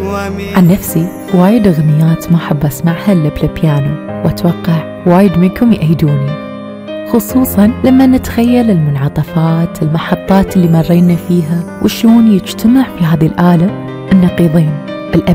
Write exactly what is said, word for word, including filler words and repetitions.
عن نفسي وايد أغنيات ما أحب أسمعها إلا بالبيانو، وأتوقع وايد منكم يأيدوني، خصوصاً لما نتخيل المنعطفات المحطات اللي مرينا فيها وشلون يجتمع في هذه الآلة النقيضين.